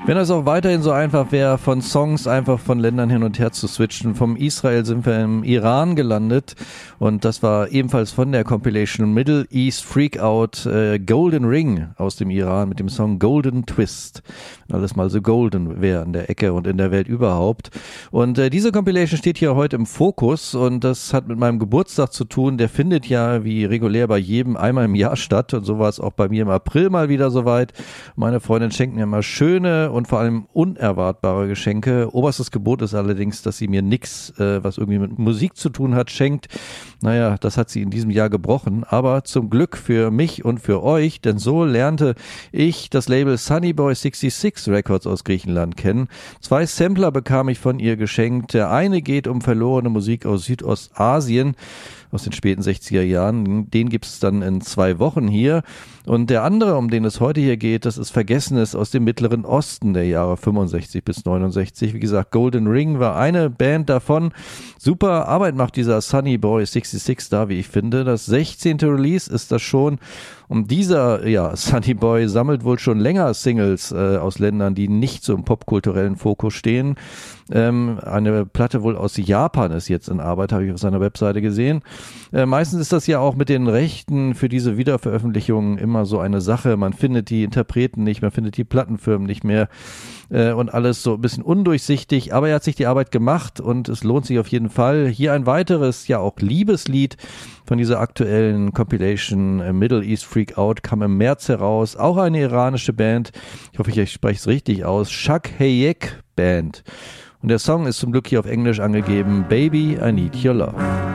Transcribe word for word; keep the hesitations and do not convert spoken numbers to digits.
Wenn es auch weiterhin so einfach wäre, von Songs einfach von Ländern hin und her zu switchen. Vom Israel sind wir im Iran gelandet und das war ebenfalls von der Compilation Middle East Freakout äh, Golden Ring aus dem Iran mit dem Song Golden Twist. Wenn alles mal so golden wäre in der Ecke und in der Welt überhaupt. Und äh, diese Compilation steht hier heute im Fokus und das hat mit meinem Geburtstag zu tun. Der findet ja wie regulär bei jedem einmal im Jahr statt und so war es auch bei mir im April mal wieder soweit. Meine Freundin schenkt mir immer schöne und vor allem unerwartbare Geschenke. Oberstes Gebot ist allerdings, dass sie mir nichts, äh, was irgendwie mit Musik zu tun hat, schenkt. Naja, das hat sie in diesem Jahr gebrochen, aber zum Glück für mich und für euch, denn so lernte ich das Label Sunnyboy sechsundsechzig Records aus Griechenland kennen. Zwei Sampler bekam ich von ihr geschenkt. Der eine geht um verlorene Musik aus Südostasien, aus den späten sechziger Jahren. Den gibt es dann in zwei Wochen hier. Und der andere, um den es heute hier geht, das ist Vergessenes aus dem Mittleren Osten der Jahre fünfundsechzig bis neunundsechzig. Wie gesagt, Golden Ring war eine Band davon. Super Arbeit macht dieser Sunnyboy sechsundsechzig da, wie ich finde. Das sechzehnte Release ist das schon. Und dieser, ja, Sunnyboy sammelt wohl schon länger Singles äh, aus Ländern, die nicht so im popkulturellen Fokus stehen. Ähm, eine Platte wohl aus Japan ist jetzt in Arbeit, habe ich auf seiner Webseite gesehen. Äh, meistens ist das ja auch mit den Rechten für diese Wiederveröffentlichungen immer so eine Sache. Man findet die Interpreten nicht, man findet die Plattenfirmen nicht mehr äh, und alles so ein bisschen undurchsichtig. Aber er hat sich die Arbeit gemacht und es lohnt sich auf jeden Fall. Hier ein weiteres, ja auch Liebeslied von dieser aktuellen Compilation äh, Middle East Freakout kam im März heraus. Auch eine iranische Band. Ich hoffe, ich spreche es richtig aus. Shak Hayek Band. Und der Song ist zum Glück hier auf Englisch angegeben. Baby, I Need Your Love.